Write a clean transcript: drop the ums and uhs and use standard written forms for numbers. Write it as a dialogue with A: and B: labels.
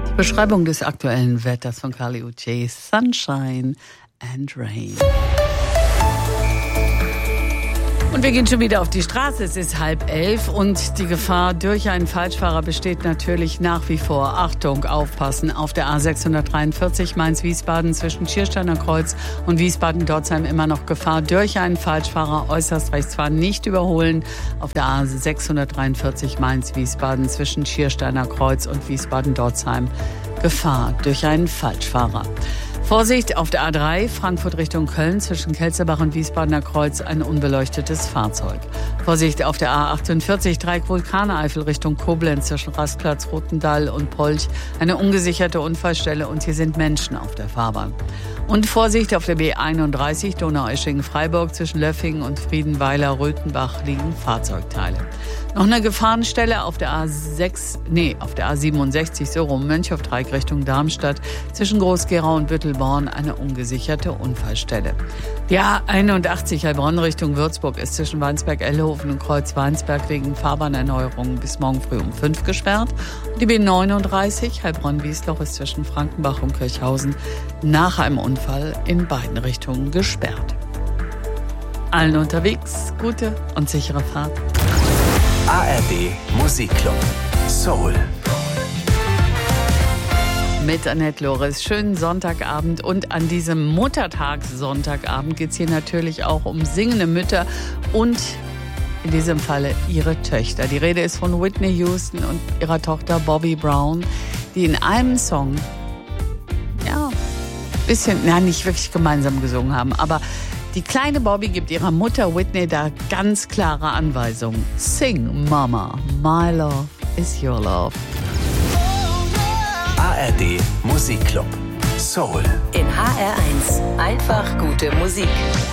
A: Beschreibung des aktuellen Wetters von Carly Ucce, Sunshine and Rain. Und wir gehen schon wieder auf die Straße. Es ist 10:30 und die Gefahr durch einen Falschfahrer besteht natürlich nach wie vor. Achtung, aufpassen. Auf der A643 Mainz-Wiesbaden zwischen Schiersteiner Kreuz und Wiesbaden-Dorzheim immer noch Gefahr durch einen Falschfahrer. Äußerst rechts fahren, nicht überholen. Auf der A643 Mainz-Wiesbaden zwischen Schiersteiner Kreuz und Wiesbaden-Dorzheim Gefahr durch einen Falschfahrer. Vorsicht auf der A3 Frankfurt Richtung Köln zwischen Kelzerbach und Wiesbadener Kreuz ein unbeleuchtetes Fahrzeug. Vorsicht auf der A48 Dreieck Vulkaneifel Richtung Koblenz zwischen Rastplatz Rotendall und Polch eine ungesicherte Unfallstelle und hier sind Menschen auf der Fahrbahn. Und Vorsicht auf der B31 Donaueschingen-Freiburg zwischen Löffingen und Friedenweiler-Röthenbach liegen Fahrzeugteile. Noch eine Gefahrenstelle auf der A67 Mönchhoff-Dreieck Richtung Darmstadt zwischen Groß-Gerau und Büttelborn eine ungesicherte Unfallstelle. Die A81 Heilbronn Richtung Würzburg ist zwischen Weinsberg-Ellhofen und Kreuz-Weinsberg wegen Fahrbahnerneuerungen bis morgen früh um 5 gesperrt. Die B39 Heilbronn-Wiesloch ist zwischen Frankenbach und Kirchhausen nach einem Unfall in beiden Richtungen gesperrt. Allen unterwegs gute und sichere Fahrt.
B: ARD Musikclub Soul
A: mit Annette Loris. Schönen Sonntagabend und an diesem Muttertagssonntagabend geht es hier natürlich auch um singende Mütter und in diesem Falle ihre Töchter. Die Rede ist von Whitney Houston und ihrer Tochter Bobby Brown, die in einem Song nicht wirklich gemeinsam gesungen haben, aber die kleine Bobby gibt ihrer Mutter Whitney da ganz klare Anweisungen. Sing, Mama, my love is your love.
B: ARD Musikclub Soul
C: in HR1. Einfach gute Musik.